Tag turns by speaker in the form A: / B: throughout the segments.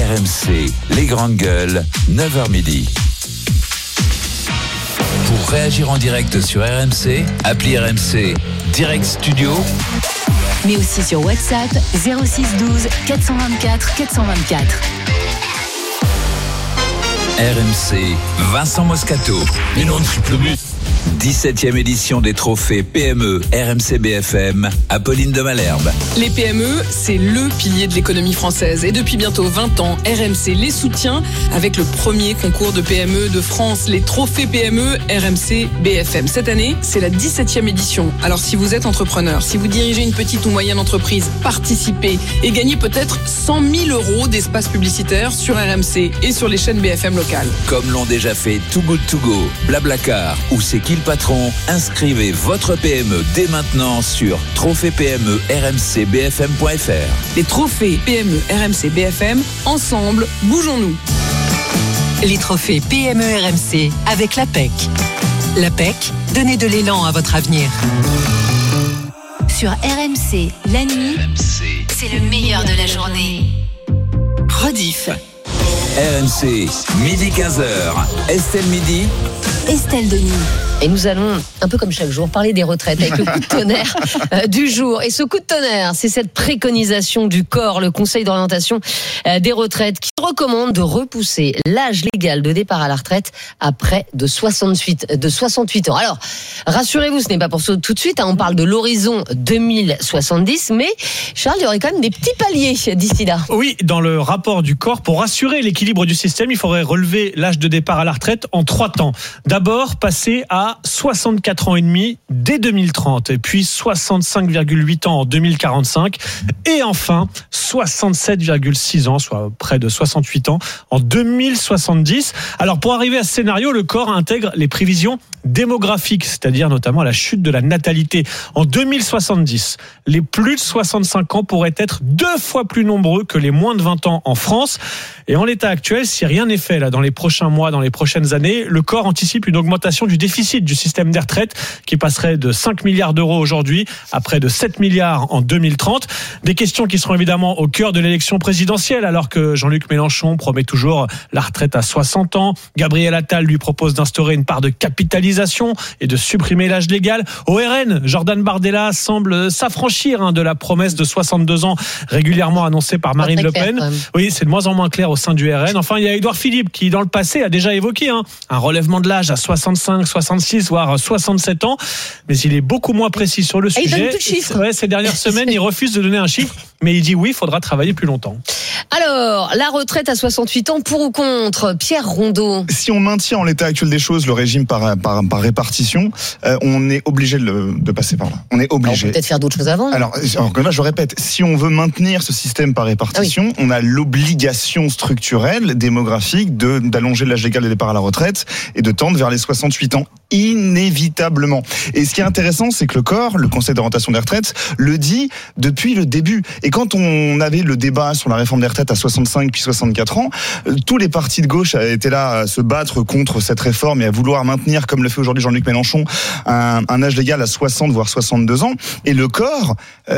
A: RMC, les grandes gueules, 9h midi. Pour réagir en direct sur RMC, appelez RMC Direct Studio.
B: Mais aussi sur WhatsApp 06 12 424 424.
A: RMC, Vincent Moscato.
C: Mais non, triple but.
A: 17e édition des trophées PME RMC BFM, Apolline de Malherbe.
D: Les PME, c'est le pilier de l'économie française. Et depuis bientôt 20 ans, RMC les soutient avec le premier concours de PME de France, les trophées PME RMC BFM. Cette année, c'est la 17e édition. Alors si vous êtes entrepreneur, si vous dirigez une petite ou moyenne entreprise, participez et gagnez peut-être 100 000 € d'espace publicitaire sur RMC et sur les chaînes BFM locales.
A: Comme l'ont déjà fait Too Good To Go, Blablacar ou C'est qui le patron, inscrivez votre PME dès maintenant sur trophées-PME-RMC-BFM.fr.
D: Les trophées PME RMC BFM, ensemble, bougeons-nous.
B: Les trophées PME RMC avec l'APEC. L'APEC, donnez de l'élan à votre avenir. Sur RMC, la nuit, c'est le meilleur de la journée. Rediff.
A: RMC, midi 15h. Estelle Midi.
E: Estelle Denis. Et nous allons, un peu comme chaque jour, parler des retraites avec le coup de tonnerre du jour. Et ce coup de tonnerre, c'est cette préconisation du COR, le Conseil d'orientation des retraites, qui recommande de repousser l'âge légal de départ à la retraite à près de 68 ans. Alors, rassurez-vous, ce n'est pas pour ça tout de suite. On parle de l'horizon 2070, mais Charles, il y aurait quand même des petits paliers d'ici là.
F: Oui, dans le rapport du COR, pour assurer l'équilibre du système, il faudrait relever l'âge de départ à la retraite en 3 temps. D'abord, passer à 64 ans et demi dès 2030, et puis 65,8 ans en 2045, et enfin 67,6 ans, soit près de 68 ans en 2070. Alors pour arriver à ce scénario, le COR intègre les prévisions démographiques, c'est-à-dire notamment la chute de la natalité. En 2070, les plus de 65 ans pourraient être 2 fois plus nombreux que les moins de 20 ans en France. Et en l'état actuel, si rien n'est fait là dans les prochains mois, dans les prochaines années, le COR anticipe une augmentation du déficit du système des retraites qui passerait de 5 milliards d'euros aujourd'hui à près de 7 milliards en 2030. Des questions qui seront évidemment au cœur de l'élection présidentielle, alors que Jean-Luc Mélenchon promet toujours la retraite à 60 ans. Gabriel Attal lui propose d'instaurer une part de capitalisation et de supprimer l'âge légal. Au RN, Jordan Bardella semble s'affranchir de la promesse de 62 ans régulièrement annoncée par Marine Le Pen. Oui, c'est de moins en moins clair au sein du RN. Enfin, il y a Édouard Philippe qui, dans le passé, a déjà évoqué un relèvement de l'âge à 65, 66, voire 67 ans. Mais il est beaucoup moins précis sur le sujet.
E: Il donne plus de chiffres.
F: Ouais, ces dernières semaines, il refuse de donner un chiffre, mais il dit oui, il faudra travailler plus longtemps.
E: Alors, la retraite à 68 ans, pour ou contre? Pierre Rondeau.
G: Si on maintient en l'état actuel des choses le régime par répartition, on est obligé de passer par là. On est obligé.
E: On peut peut-être faire d'autres choses avant.
G: Alors là, je répète, si on veut maintenir ce système par répartition, on a l'obligation structurelle, démographique, d'allonger l'âge légal de départ à la retraite et de tendre vers les 68 ans, inévitablement. Et ce qui est intéressant, c'est que le COR, le Conseil d'orientation des retraites, le dit depuis le début. Et quand on avait le débat sur la réforme des retraites à 65 puis 64 ans, tous les partis de gauche étaient là à se battre contre cette réforme et à vouloir maintenir, comme le fait aujourd'hui Jean-Luc Mélenchon, un âge légal à 60 voire 62 ans. Et le COR,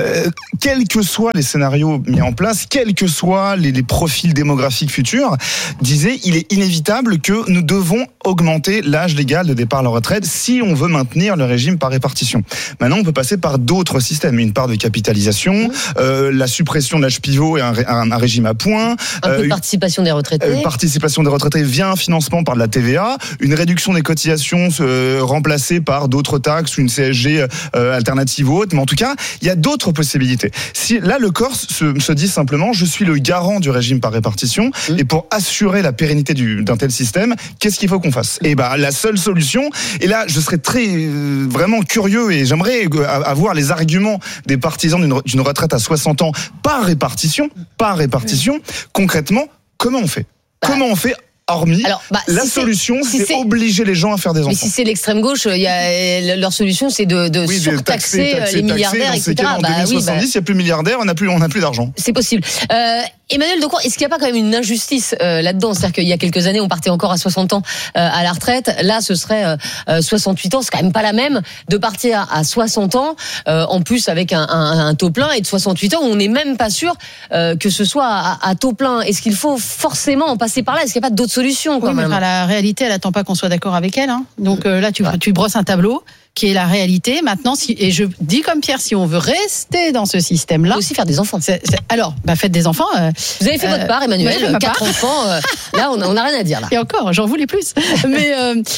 G: quels que soient les scénarios mis en place, quels que soient les profils démographiques futurs, disait il est inévitable que nous devons augmenter l'âge légal de départ à la retraite si on veut maintenir le régime par répartition. Maintenant, on peut passer par d'autres systèmes, une part de capitalisation, la suppression de l'âge pivot et un régime à points,
E: un peu de participation des retraités.
G: Participation des retraités via un financement par de la TVA, une réduction des cotisations remplacée par d'autres taxes ou une CSG alternative ou autre. Mais en tout cas, il y a d'autres possibilités. Si là, le COR se dit simplement, je suis le garant du régime par répartition et pour assurer la pérennité d'un tel système, qu'est-ce qu'il faut qu'on fasse? Et la seule solution, et là, je serais vraiment curieux et j'aimerais avoir les arguments des partisans d'une retraite à 60 ans par répartition. Concrètement, comment on fait? Comment on fait hormis.
E: Alors,
G: la solution, c'est obliger les gens à faire des enfants.
E: Mais si c'est l'extrême gauche, leur solution, c'est de surtaxer les milliardaires, etc.
G: En 2070, il n'y a plus de milliardaires, on n'a plus d'argent.
E: C'est possible. Emmanuel Decroix, est-ce qu'il n'y a pas quand même une injustice là-dedans ? C'est-à-dire qu'il y a quelques années, on partait encore à 60 ans à la retraite. Là, ce serait 68 ans. C'est quand même pas la même de partir à 60 ans, en plus avec un taux plein, et de 68 ans où on n'est même pas sûr que ce soit à taux plein. Est-ce qu'il faut forcément en passer par là ? Est-ce qu'il n'y a pas d'autres solutions quand même ?
C: La réalité, elle attend pas qu'on soit d'accord avec elle. Hein. Donc là, tu brosses un tableau qui est la réalité. Maintenant, et je dis comme Pierre, si on veut rester dans ce système-là,
E: aussi faire des enfants.
C: Alors, faites des enfants.
E: Vous avez fait votre part, Emmanuel. 4 enfants. Là, on n'a rien à dire. Là.
C: Et encore, j'en voulais plus. mais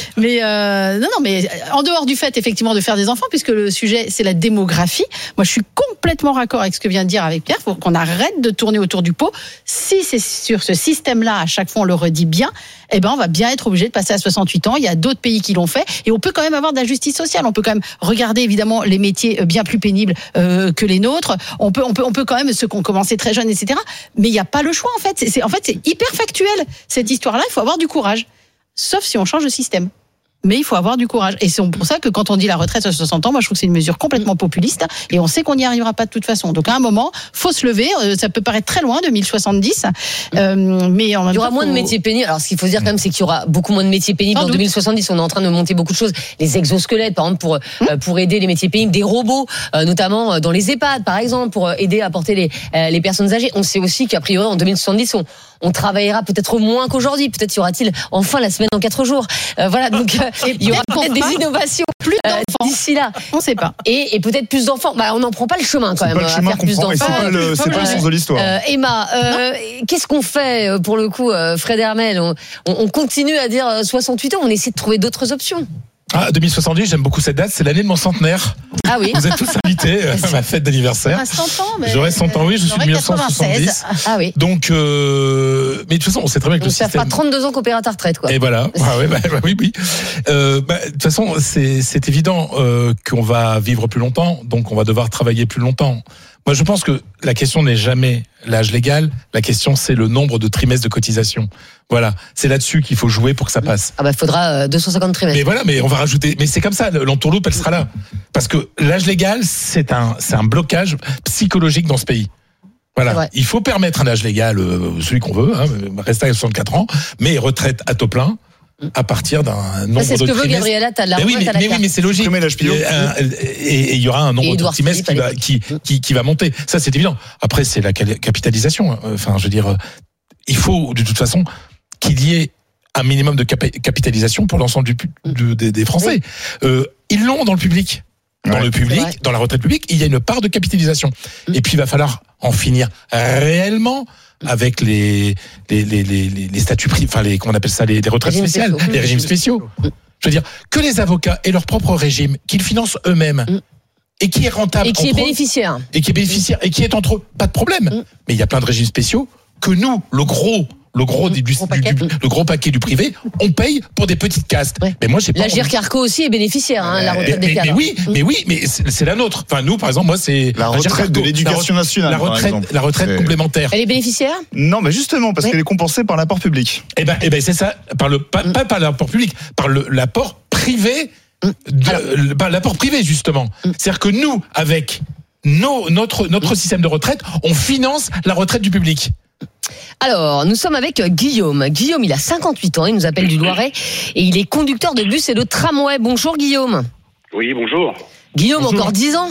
C: en dehors du fait, effectivement, de faire des enfants, puisque le sujet, c'est la démographie. Moi, je suis complètement raccord avec ce que vient de dire avec Pierre. Faut qu'on arrête de tourner autour du pot. Si c'est sur ce système-là, à chaque fois, on le redit bien, on va bien être obligé de passer à 68 ans. Il y a d'autres pays qui l'ont fait. Et on peut quand même avoir de la justice sociale. On peut quand même regarder, évidemment, les métiers bien plus pénibles que les nôtres. On peut quand même, ceux qui ont commencé très jeunes, etc. Mais il n'y a pas le choix, en fait. C'est hyper factuel, cette histoire-là. Il faut avoir du courage. Sauf si on change de système. Mais il faut avoir du courage. Et c'est pour ça que quand on dit la retraite à 60 ans, moi je trouve que c'est une mesure complètement populiste et on sait qu'on n'y arrivera pas de toute façon. Donc à un moment, faut se lever. Ça peut paraître très loin, 2070, mais en même
E: il y aura moins de métiers pénibles. Alors ce qu'il faut dire quand même, c'est qu'il y aura beaucoup moins de métiers pénibles en 2070. On est en train de monter beaucoup de choses. Les exosquelettes, par exemple, pour aider les métiers pénibles, des robots, notamment dans les EHPAD, par exemple, pour aider à porter les personnes âgées. On sait aussi qu'a priori en 2070, on travaillera peut-être moins qu'aujourd'hui. Peut-être y aura-t-il enfin la semaine en 4 jours. Voilà, donc il y aura peut-être des innovations
C: plus
E: d'ici là.
C: On ne sait pas.
E: Et peut-être plus d'enfants. On n'en prend pas le chemin quand même à faire plus d'enfants.
G: C'est pas le sens de l'histoire.
E: Emma, qu'est-ce qu'on fait pour le coup, Fred Hermel ? On continue à dire 68 ans. On essaie de trouver d'autres options.
H: 2070, j'aime beaucoup cette date, c'est l'année de mon centenaire.
E: Ah oui.
H: Vous êtes tous invités à ma fête d'anniversaire.
C: 100 ans, mais
H: j'aurai 100 ans, oui, je suis de 1970.
E: Ah oui.
H: Donc, mais de toute façon, on sait très bien que le système.
E: Ça fera 32 ans qu'on paiera ta retraite, quoi.
H: Et voilà. Oui. De toute façon, c'est évident qu'on va vivre plus longtemps, donc on va devoir travailler plus longtemps. Moi, je pense que la question n'est jamais l'âge légal. La question, c'est le nombre de trimestres de cotisation. Voilà. C'est là-dessus qu'il faut jouer pour que ça passe.
E: Faudra 250 trimestres.
H: Mais voilà, mais on va rajouter. Mais c'est comme ça, l'entourloupe, elle sera là. Parce que l'âge légal, c'est un blocage psychologique dans ce pays. Voilà. Il faut permettre un âge légal, celui qu'on veut, rester à 64 ans, mais retraite à taux plein. À partir d'un nombre de trimestres. C'est ce que veut Gabriel Attal, la retraite à la carte.
G: Mais
H: c'est logique. Et il y aura un nombre de trimestres qui va monter. Ça, c'est évident. Après, c'est la capitalisation. Enfin, je veux dire, il faut, de toute façon, qu'il y ait un minimum de capitalisation pour l'ensemble des Français. Ils l'ont dans le public. Dans le public, dans la retraite publique, il y a une part de capitalisation. Et puis, il va falloir en finir réellement avec les statuts privés, enfin comment on appelle ça, les retraites spéciales, les régimes spéciaux. Je veux dire, que les avocats aient leur propre régime, qu'ils financent eux-mêmes, et qui est rentable.
E: Et qui est bénéficiaire.
H: Et qui est bénéficiaire, et qui est entre eux. Pas de problème. Mais il y a plein de régimes spéciaux que nous, le gros paquet du privé, on paye pour des petites castes. Ouais. Mais moi, j'ai pas.
E: La Gircarco aussi est bénéficiaire, la retraite des cadres.
H: Mais c'est la nôtre. Enfin, nous, par exemple, moi, c'est
G: la retraite de l'éducation nationale.
H: La retraite complémentaire.
E: Elle est bénéficiaire ?
G: Non, mais justement, parce qu'elle est compensée par l'apport public.
H: Eh ben, c'est ça. Pas par l'apport public, par l'apport privé. L'apport privé, justement. C'est-à-dire que nous, avec notre système de retraite, on finance la retraite du public.
E: Alors, nous sommes avec Guillaume. Guillaume, il a 58 ans, il nous appelle du Loiret et il est conducteur de bus et de tramway. Bonjour Guillaume.
I: Oui, bonjour.
E: Guillaume, bonjour. Encore 10 ans.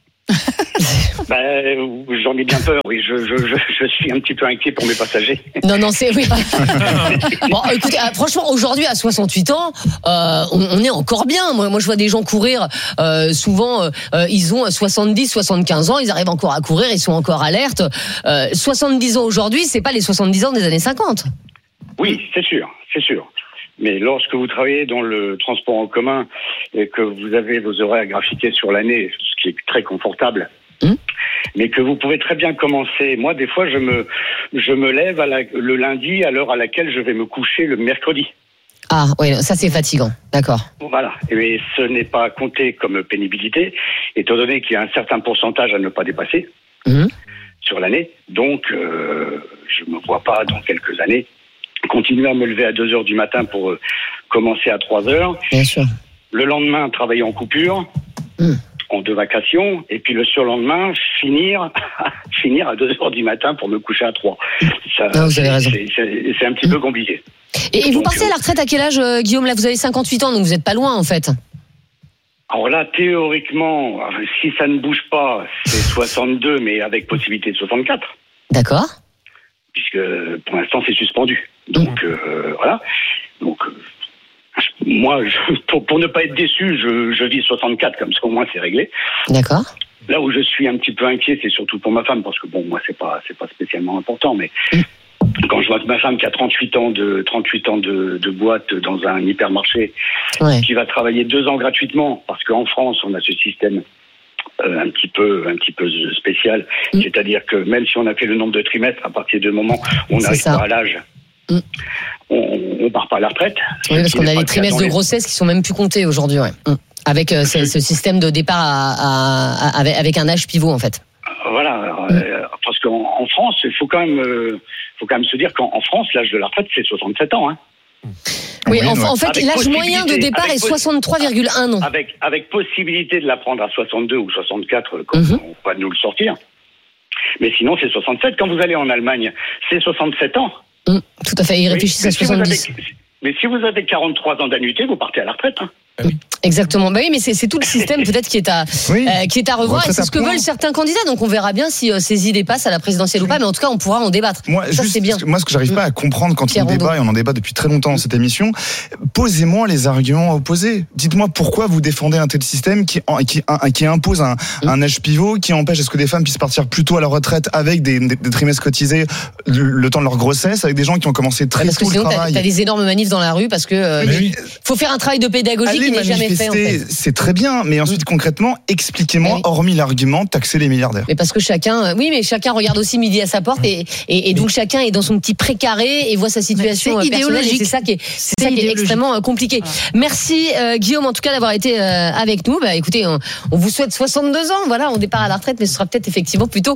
I: J'en ai bien peur, oui. Je suis un petit peu inquiet pour mes passagers.
E: Non, c'est oui. Bon, écoutez, franchement, aujourd'hui, à 68 ans, on est encore bien. Moi, je vois des gens courir. Souvent, ils ont 70, 75 ans, ils arrivent encore à courir, ils sont encore alertes. 70 ans aujourd'hui, c'est pas les 70 ans des années 50.
I: Oui, c'est sûr. Mais lorsque vous travaillez dans le transport en commun et que vous avez vos horaires graphiqués sur l'année, ce qui est très confortable, mais que vous pouvez très bien commencer. Moi, des fois, je me lève le lundi à l'heure à laquelle je vais me coucher le mercredi.
E: Ah oui, ça c'est fatigant, d'accord.
I: Voilà, et ce n'est pas compté comme pénibilité, étant donné qu'il y a un certain pourcentage à ne pas dépasser sur l'année. Donc, je ne me vois pas dans quelques années continuer à me lever à 2h du matin pour commencer à 3h.
E: Bien sûr.
I: Le lendemain, travailler en coupure, en 2 vacations, et puis le surlendemain, finir à 2h du matin pour me coucher à 3.
E: Vous avez raison.
I: C'est un petit peu compliqué.
E: Et vous partez à la retraite à quel âge, Guillaume? Là, vous avez 58 ans, donc vous n'êtes pas loin, en fait.
I: Alors là, théoriquement, si ça ne bouge pas, c'est 62, mais avec possibilité de 64.
E: D'accord.
I: Puisque pour l'instant, c'est suspendu. Donc, voilà. Donc, moi, pour ne pas être déçu, je vis 64, comme ça au moins c'est réglé.
E: D'accord.
I: Là où je suis un petit peu inquiet, c'est surtout pour ma femme, parce que bon, moi c'est pas spécialement important, mais quand je vois que ma femme qui a 38 ans de boîte dans un hypermarché, qui va travailler 2 ans gratuitement, parce qu'en France on a ce système un petit peu spécial, c'est-à-dire que même si on a fait le nombre de trimestres, à partir du moment où on n'arrive pas à l'âge, on part pas à la retraite.
E: Oui, parce qu'on a les trimestres de grossesse qui sont même plus comptés aujourd'hui, avec ce système de départ avec un âge pivot en fait.
I: Voilà, parce qu'en France, il faut quand même se dire qu'en France, l'âge de la retraite c'est 67 ans.
E: Oui, en fait, l'âge moyen de départ est 63,1 ans.
I: Avec possibilité de la prendre à 62 ou 64, quand on va nous le sortir. Mais sinon, c'est 67. Quand vous allez en Allemagne, c'est 67 ans.
E: Tout à fait, ils réfléchissent à 70.
I: Mais si vous avez 43 ans d'annuité, vous partez à la retraite.
E: Exactement. Bah oui, mais c'est tout le système peut-être qui est à revoir. Et c'est ce que veulent certains candidats. Donc on verra bien si ces idées passent à la présidentielle ou pas. Mais en tout cas, on pourra en débattre.
G: C'est bien. Moi, ce que j'arrive pas à comprendre quand on débat, et on en débat depuis très longtemps dans cette émission, posez-moi les arguments opposés. Dites-moi pourquoi vous défendez un tel système qui impose un âge pivot, qui empêche à ce que des femmes puissent partir plus tôt à la retraite avec des trimestres cotisés le temps de leur grossesse, avec des gens qui ont commencé très tôt le travail.
E: T'as des énormes manifs dans la rue parce que faut faire un travail de pédagogie qui n'est jamais fait. En fait.
G: C'est très bien, mais ensuite concrètement, expliquez-moi, hormis l'argument, taxer les milliardaires.
E: Mais parce que chacun regarde aussi midi à sa porte et donc chacun est dans son petit précaré et voit sa situation personnelle. Et c'est ça qui est extrêmement compliqué. Merci Guillaume en tout cas d'avoir été avec nous. Écoutez, on vous souhaite 62 ans. Voilà, on départ à la retraite, mais ce sera peut-être effectivement plutôt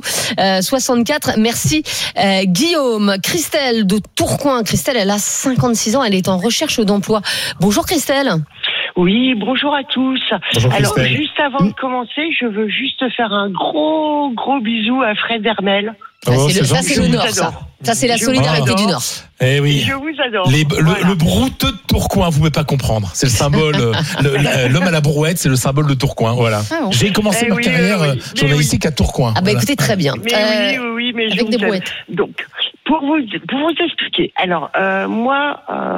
E: 64. Merci Guillaume. Christelle de Tourcoing. Christelle, elle a 56 ans. Elle est en recherche d'emploi. Bonjour Christelle.
J: Oui, bonjour à tous.
H: Bonjour
J: alors, juste avant de commencer, je veux juste faire un gros bisou à Fred Hermel.
E: Ça, c'est le Nord, ça. Ça, c'est la solidarité du Nord.
H: Eh oui.
J: Je vous adore.
H: Le brouteux de Tourcoing, vous ne pouvez pas comprendre. C'est le symbole, l'homme à la brouette, c'est le symbole de Tourcoing. Voilà. J'ai commencé ma carrière journalistique à Tourcoing.
E: Écoutez, très bien.
J: Mais mais avec des brouettes. Donc, pour vous expliquer. Alors, moi,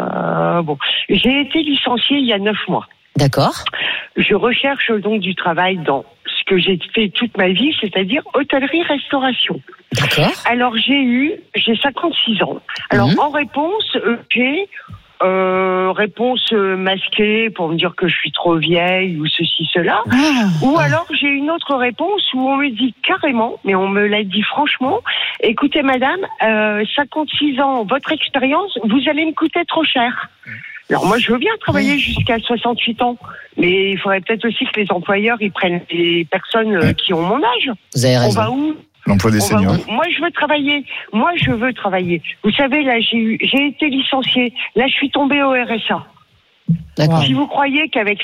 J: j'ai été licenciée il y a 9 mois.
E: D'accord.
J: Je recherche donc du travail dans ce que j'ai fait toute ma vie, c'est-à-dire hôtellerie-restauration.
E: D'accord.
J: Alors j'ai 56 ans. Alors en réponse, j'ai réponse masquée pour me dire que je suis trop vieille ou ceci, cela. Ou alors j'ai une autre réponse où on me dit carrément, mais on me l'a dit franchement, écoutez madame, 56 ans, votre expérience, vous allez me coûter trop cher. Alors moi je veux bien travailler jusqu'à 68 ans, mais il faudrait peut-être aussi que les employeurs ils prennent des personnes qui ont mon âge.
E: Vous avez raison.
J: On va où?
G: L'emploi des seniors.
J: Moi je veux travailler. Vous savez là j'ai été licenciée. Là je suis tombée au RSA.
E: D'accord.
J: Si vous croyez qu'avec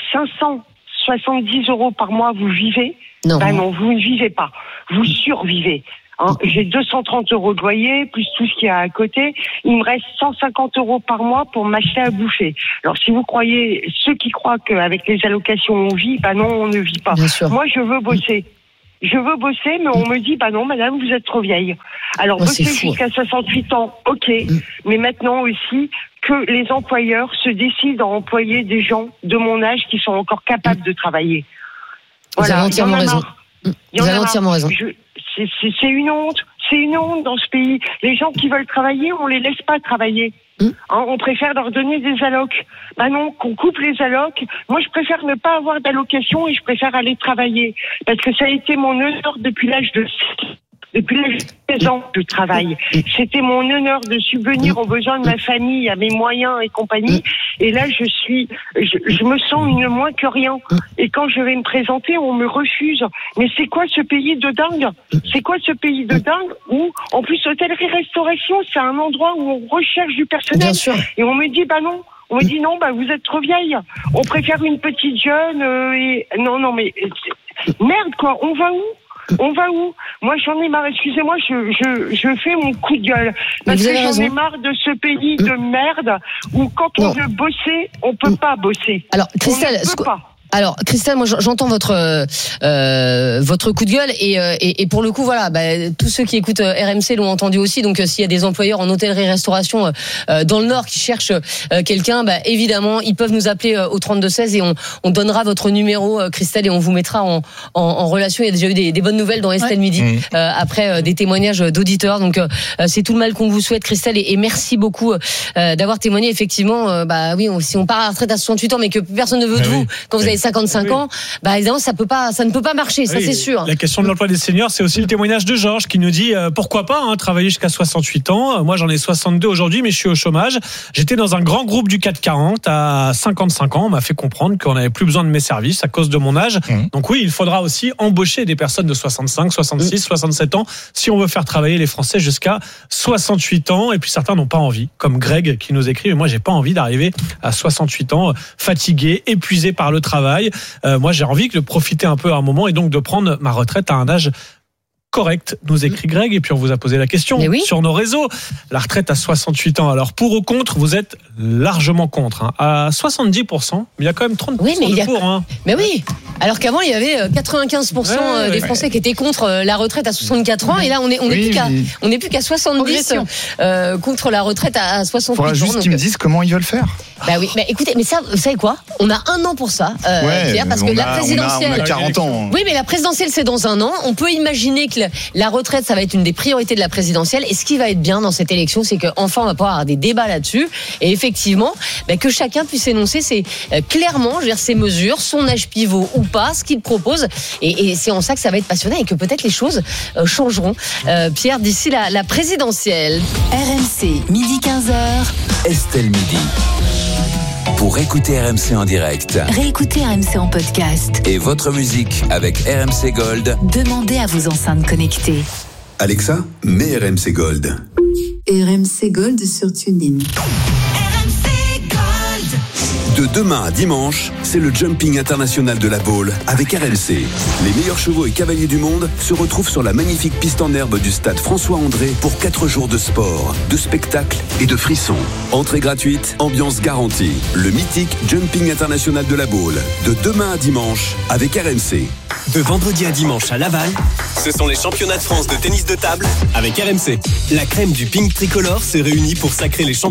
J: 570 € par mois vous vivez, non, vous ne vivez pas. Vous survivez. J'ai 230 € de loyer, plus tout ce qu'il y a à côté. Il me reste 150 € par mois pour m'acheter à bouffer. Alors, si vous croyez, ceux qui croient qu'avec les allocations on vit, non, on ne vit pas. Moi, je veux bosser. Mais on me dit, non, madame, vous êtes trop vieille. Alors, bosser jusqu'à 68 ans, ok. Mais maintenant aussi, que les employeurs se décident à employer des gens de mon âge qui sont encore capables de travailler.
E: Vous avez entièrement raison. Vous avez entièrement raison.
J: C'est une honte. C'est une honte dans ce pays. Les gens qui veulent travailler, on les laisse pas travailler. On préfère leur donner des allocs. Non, qu'on coupe les allocs. Moi, je préfère ne pas avoir d'allocation et je préfère aller travailler. Parce que ça a été mon honneur depuis l'âge de Depuis les 16 ans que je travaille. C'était mon honneur de subvenir aux besoins de ma famille, à mes moyens et compagnie. Et là, je me sens une moins que rien. Et quand je vais me présenter, on me refuse. Mais c'est quoi ce pays de dingue? C'est quoi ce pays de dingue où, en plus, hôtellerie-restauration, c'est un endroit où on recherche du personnel.
E: Bien sûr.
J: Et on me dit, non. On me dit, non, vous êtes trop vieille. On préfère une petite jeune et... Non, mais... Merde, quoi. On va où? Moi, j'en ai marre. Excusez-moi, je fais mon coup de gueule. Parce que j'en ai marre de ce pays de merde où quand on veut bosser, on peut pas bosser.
E: Alors, Christelle, Alors, Christelle, moi, j'entends votre coup de gueule et pour le coup, voilà, tous ceux qui écoutent RMC l'ont entendu aussi. Donc, s'il y a des employeurs en hôtellerie-restauration dans le Nord qui cherchent quelqu'un, évidemment, ils peuvent nous appeler au 3216 et on donnera votre numéro, Christelle, et on vous mettra en relation. Il y a déjà eu des bonnes nouvelles dans Estelle Midi après des témoignages d'auditeurs. Donc, c'est tout le mal qu'on vous souhaite, Christelle, et merci beaucoup d'avoir témoigné. Effectivement, oui, si on part à la retraite à 68 ans, mais que personne ne veut de vous quand vous avez 55 ans, évidemment, ça ne peut pas marcher, ça c'est sûr.
F: La question de l'emploi des seniors, c'est aussi le témoignage de Georges qui nous dit pourquoi pas travailler jusqu'à 68 ans. Moi, j'en ai 62 aujourd'hui, mais je suis au chômage. J'étais dans un grand groupe du 440 à 55 ans. On m'a fait comprendre qu'on n'avait plus besoin de mes services à cause de mon âge. Donc oui, il faudra aussi embaucher des personnes de 65, 66, 67 ans si on veut faire travailler les Français jusqu'à 68 ans. Et puis certains n'ont pas envie, comme Greg qui nous écrit. Moi, j'ai pas envie d'arriver à 68 ans fatigué, épuisé par le travail. Moi, j'ai envie de profiter un peu à un moment et donc de prendre ma retraite à un âge correct, nous écrit Greg, et puis on vous a posé la question sur nos réseaux. La retraite à 68 ans. Alors, pour ou contre, vous êtes largement contre. À 70%, mais il y a quand même 30% de pour.
E: Mais oui, alors qu'avant, il y avait 95% des Français qui étaient contre la retraite à 64 ans, et là, on n'est plus qu'à 70 contre la retraite à 68 ans.
G: Il faudra juste qu'ils me disent comment ils veulent faire.
E: Oui, mais écoutez, mais ça, vous savez quoi? On a un an pour ça, Pierre, parce que la présidentielle...
G: On a 40 ans.
E: Oui, mais la présidentielle, c'est dans un an. On peut imaginer que la retraite, ça va être une des priorités de la présidentielle. Et ce qui va être bien dans cette élection, c'est qu'enfin, on va pouvoir avoir des débats là-dessus. Et effectivement, que chacun puisse énoncer clairement ses mesures, son âge pivot ou pas, ce qu'il propose. Et c'est en ça que ça va être passionnant et que peut-être les choses changeront. Pierre, d'ici la présidentielle.
B: RMC, midi 15h.
A: Estelle Midi. Pour écouter RMC en direct.
B: Réécoutez RMC en podcast.
A: Et votre musique avec RMC Gold.
B: Demandez à vos enceintes connectées.
K: Alexa, mets RMC Gold.
L: RMC Gold sur TuneIn.
K: De demain à dimanche, c'est le Jumping International de la Baule avec RMC. Les meilleurs chevaux et cavaliers du monde se retrouvent sur la magnifique piste en herbe du stade François-André pour 4 jours de sport, de spectacles et de frissons. Entrée gratuite, ambiance garantie. Le mythique Jumping International de la Baule. De demain à dimanche avec RMC.
M: De vendredi à dimanche à Laval, ce sont les championnats de France de tennis de table avec RMC. La crème du ping tricolore se réunit pour sacrer les championnats